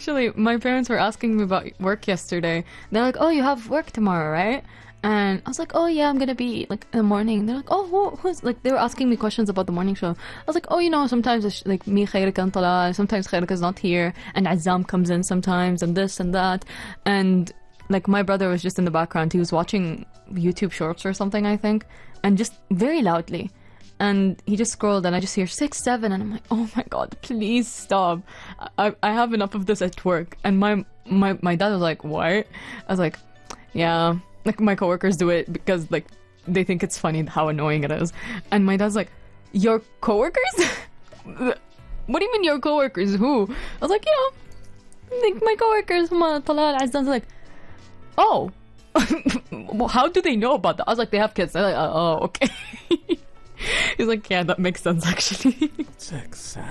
Actually, my parents were asking me about work yesterday. They're like, "Oh, you have work tomorrow, right?" And I was like, "Oh yeah, I'm gonna be like in the morning." They're like, "Oh, who's like?" They were asking me questions about the morning show. I was like, "Oh, you know, sometimes it's like me, Khairika and Talal. Sometimes Khairika is not here, and Azam comes in sometimes, and this and that." And like my brother was just in the background. He was watching YouTube Shorts or something, I think, and just very loudly. And he just scrolled, and I just hear 6, 7, and I'm like, "Oh my god, please stop! I have enough of this at work." And my dad was like, "What?" I was like, "Yeah." Like, my coworkers do it because, like, they think it's funny how annoying it is. And my dad's like, "Your coworkers? What do you mean your coworkers? Who?" I was like, like, my coworkers, Talal, Azzan's like, "Oh, well, how do they know about that?" I was like, "They have kids." They're like, "Oh, okay." He's like, "Yeah, that makes sense, actually." 6, 7.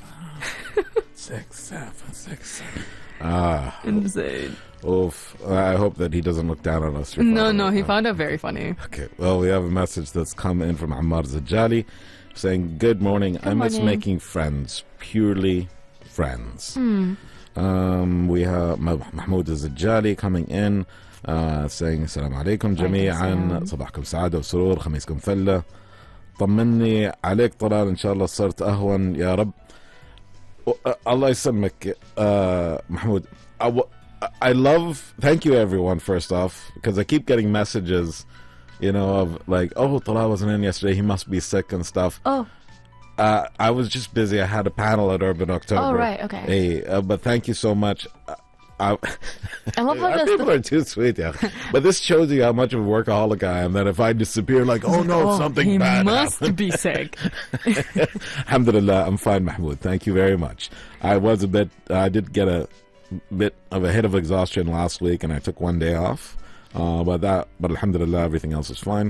6, 7, 6, 7. Insane. Oof. I hope that he doesn't look down on us. No, he found it very funny. Okay, well, we have a message that's come in from Ammar Zajali saying, "Good morning. I miss making friends. Purely friends." We have Mahmoud Zajali coming in saying, "Assalamu alaikum جميعا. صباحكم سعادة وسرور. خميسكم فلة. طمني عليك طلال. إن شاء الله صرت أهون يا رب." Allah يسلمك Mahmoud. I love, thank you everyone first off, because I keep getting messages, of like, "Oh, Talal wasn't in yesterday, he must be sick and stuff." Oh. I was just busy. I had a panel at Urban October. Oh, right, okay. Hey, but thank you so much. I love how people are too sweet, yeah. But this shows you how much of a workaholic I am, that if I disappear, like, "Oh no, something bad must happened." be sick. Alhamdulillah, I'm fine, Mahmoud. Thank you very much. I did get a bit of a hit of exhaustion last week, and I took one day off. But alhamdulillah, everything else is fine.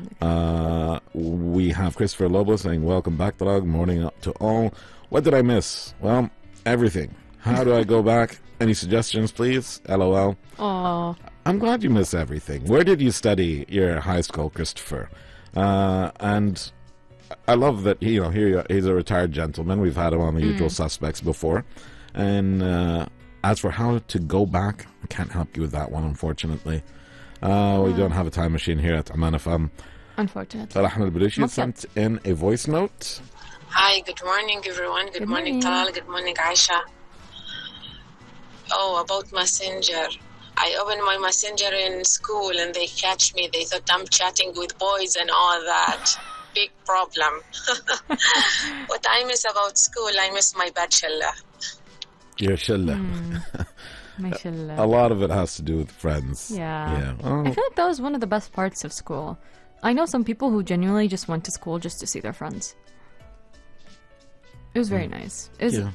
We have Christopher Lobo saying, "Welcome back, Talal. Good morning to all. What did I miss? Well, everything. How do I go back? Any suggestions, please? LOL." Oh, I'm glad you miss everything. Where did you study your high school, Christopher? And I love that, here he's a retired gentleman. We've had him on the usual suspects before. And as for how to go back, I can't help you with that one, unfortunately. We don't have a time machine here at Amman FM. Unfortunately. Rahman al-Balushi sent in a voice note. "Hi, good morning, everyone. Good morning, Talal. Good morning, Aisha. Oh, about Messenger. I opened my Messenger in school and they catch me. They thought I'm chatting with boys and all that. Big problem. What I miss about school, I miss my bachelor. Your shalla. Mashallah. A lot of it has to do with friends. Yeah. Oh. I feel like that was one of the best parts of school. I know some people who genuinely just went to school just to see their friends. It was very nice. It was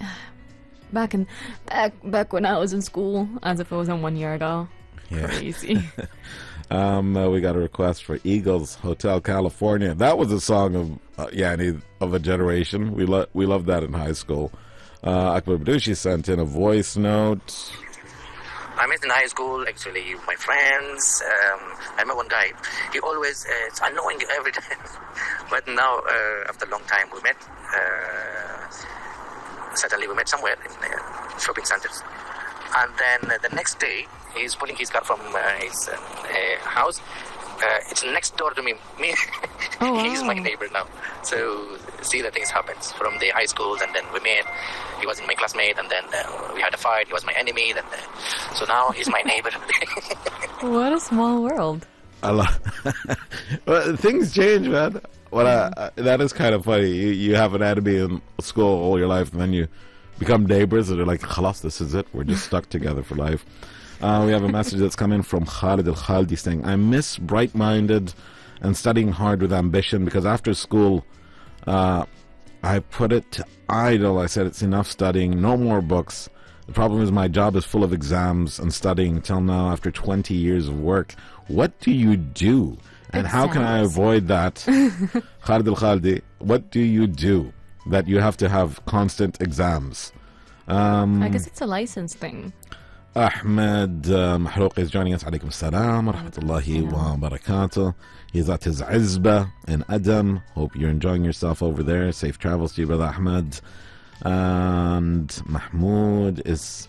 back when I was in school, as if it wasn't 1 year ago. Yeah. Crazy. We got a request for Eagles Hotel California. That was a song of a generation. We loved that in high school. Akbar Badushi sent in a voice note. I met in high school, actually, my friends. I met one guy. He always, it's annoying every time. But now, after a long time, we met. Suddenly we met somewhere in shopping centers. And then the next day, he's pulling his car from his house. It's next door to me. Oh, wow. He's my neighbor now. So see the things happens from the high schools, and then we met. He was my classmate, and then we had a fight. He was my enemy. Then, so now he's my neighbor. What a small world. Well, things change, man. That is kind of funny. You have an enemy in school all your life, and then you become neighbors, and they're like, "Khalas, this is it. We're just stuck together for life." We have a message that's come in from Khalid Al-Khaldi saying, "I miss bright-minded and studying hard with ambition, because after school, I put it to idle. I said, it's enough studying, no more books. The problem is my job is full of exams and studying till now after 20 years of work. What do you do? And how can I avoid that?" Khalid Al-Khaldi, what do you do that you have to have constant exams? I guess it's a license thing. Ahmed Mahrouq is joining us. Alaikum salam wa rahmatullahi wa barakatuh. He's at his Izba in Adam. Hope you're enjoying yourself over there. Safe travels to you, brother Ahmed. And Mahmoud is